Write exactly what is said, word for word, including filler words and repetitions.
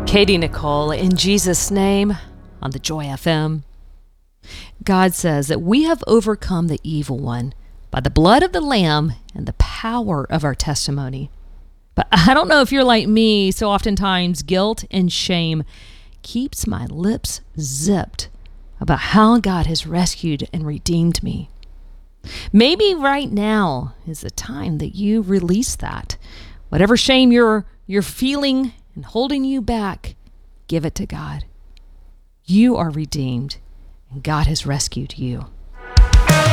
Katie Nicole, in Jesus' name, on the Joy F M. God says that we have overcome the evil one by the blood of the Lamb and the power of our testimony. But I don't know if you're like me, so oftentimes guilt and shame keeps my lips zipped about how God has rescued and redeemed me. Maybe right now is the time that you release that. Whatever shame you're you're feeling and holding you back, give it to God. You are redeemed, and God has rescued you.